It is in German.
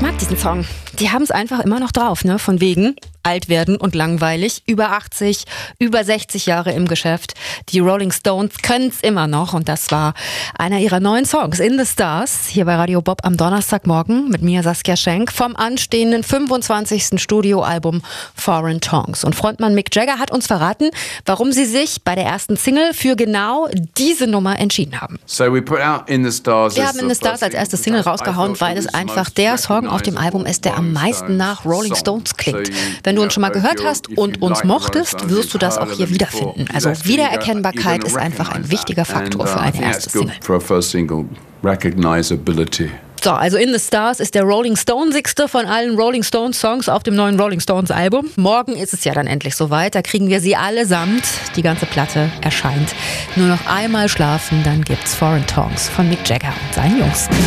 mag diesen Song. Die haben es einfach immer noch drauf, ne? Von wegen alt werden und langweilig. Über 80, über 60 Jahre im Geschäft. Die Rolling Stones können es immer noch. Und das war einer ihrer neuen Songs, In the Stars, hier bei Radio Bob am Donnerstagmorgen mit mir, Saskia Schenk, vom anstehenden 25. Studioalbum Foreign Tongues. Und Frontmann Mick Jagger hat uns verraten, warum sie sich bei der ersten Single für genau diese Nummer entschieden haben. Wir haben In the Stars als erste Single rausgehauen, weil es einfach der Song auf dem Album ist, der am meisten nach Rolling Stones klingt. Wenn du uns schon mal gehört hast und uns mochtest, wirst du das auch hier wiederfinden. Also Wiedererkennbarkeit ist einfach ein wichtiger Faktor für eine erste Single. So, also In the Stars ist der Rolling Stonesigste von allen Rolling Stones Songs auf dem neuen Rolling Stones Album. Morgen ist es ja dann endlich soweit, da kriegen wir sie allesamt. Die ganze Platte erscheint. Nur noch einmal schlafen, dann gibt's Foreign Tongues von Mick Jagger und seinen Jungs.